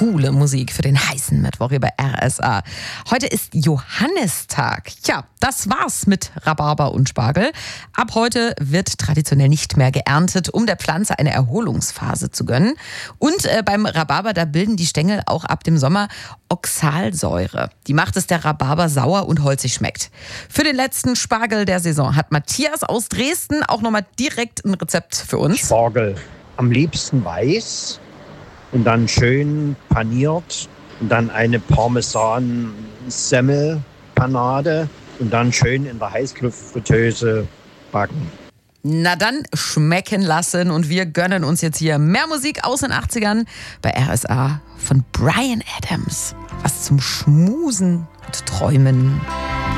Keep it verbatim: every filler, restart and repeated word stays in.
coole Musik für den heißen Mittwoch hier bei R S A. Heute ist Johannistag. Tja, das war's mit Rhabarber und Spargel. Ab heute wird traditionell nicht mehr geerntet, um der Pflanze eine Erholungsphase zu gönnen. Und äh, beim Rhabarber, da bilden die Stängel auch ab dem Sommer Oxalsäure. Die macht es der Rhabarber sauer und holzig schmeckt. Für den letzten Spargel der Saison hat Matthias aus Dresden auch nochmal direkt ein Rezept für uns. Spargel am liebsten weiß und dann schön paniert und dann eine Parmesan-Semmel-Panade und dann schön in der Heißluftfritteuse backen. Na dann schmecken lassen und wir gönnen uns jetzt hier mehr Musik aus den achtzigern bei R S A von Bryan Adams. Was zum Schmusen und Träumen.